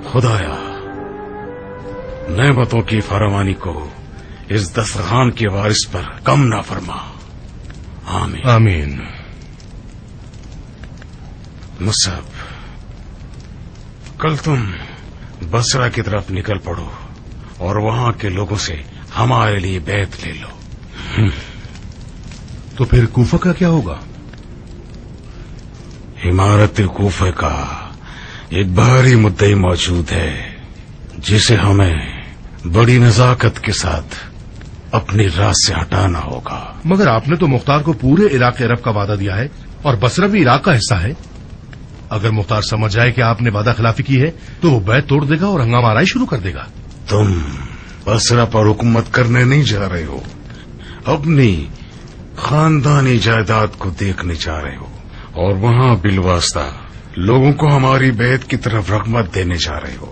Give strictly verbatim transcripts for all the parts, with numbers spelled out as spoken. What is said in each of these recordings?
खुदाया नेमतों की फरावानी को इस दस्तरखान के वारिस पर कम ना फरमा। आमीन आमीन। मुसअब, कल तुम बसरा की तरफ निकल पड़ो और वहां के लोगों से हमारे लिए बैत ले लो। तो फिर कूफा का क्या होगा? इमारत कूफे का एक भारी मुद्दई मौजूद है जिसे हमें बड़ी नजाकत के साथ अपनी राह से हटाना होगा। मगर आपने तो मुख्तार को पूरे इराक अरब का वादा दिया है और बसरा भी इराक का हिस्सा है। अगर मुख्तार समझ जाए कि आपने वादा खिलाफी की है तो वो बैत तोड़ देगा और हंगामा आराई शुरू कर देगा। तुम बसरा पर हुकूमत करने नहीं जा रहे हो, अपनी खानदानी जायदाद को देखने जा रहे हो और वहां बिलवास्ता लोगों को हमारी बैत की तरफ रग़बत देने जा रहे हो।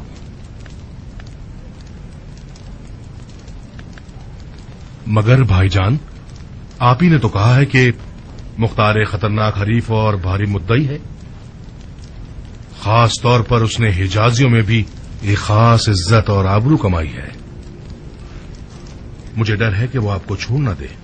मगर भाईजान, आप ही ने तो कहा है कि मुख्तार खतरनाक हरीफ और भारी मुद्दई है। खास तौर पर उसने हिजाजियों में भी एक खास इज्जत और आबरू कमाई है। मुझे डर है कि वो आपको छोड़ न दे।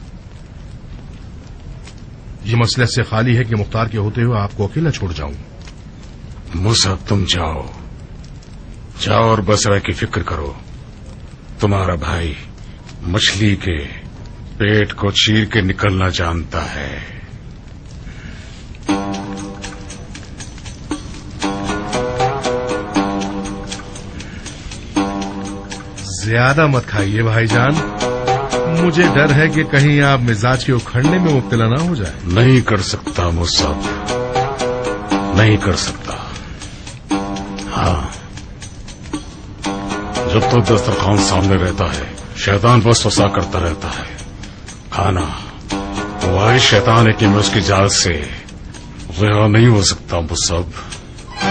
ये मसले से खाली है कि मुख्तार के होते हुए आपको अकेला छोड़ जाऊं। मुसअब, तुम जाओ जाओ और बसरा की फिक्र करो। तुम्हारा भाई मछली के पेट को चीर के निकलना जानता है। ज्यादा मत खाइए भाईजान, मुझे डर है कि कहीं आप मिजाज के उखड़ने में मुब्तला ना हो जाए। नहीं कर सकता मुसअब, नहीं कर सकता। हाँ, जब तो दस्तरखान सामने रहता है शैतान बस वसा करता रहता है। खाना वही शैतान है कि मैं उसकी जाल से रिहा नहीं हो सकता मुसअब।